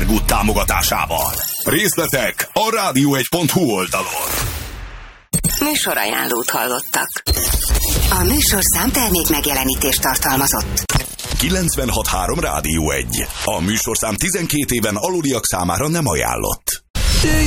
Egergút támogatásával. Részletek a rádió1.hu oldalon. Műsorajánlót hallottak. A műsorszám termék megjelenítést tartalmazott. 96.3 Rádió 1. A műsorszám 12 éven aluliak számára nem ajánlott.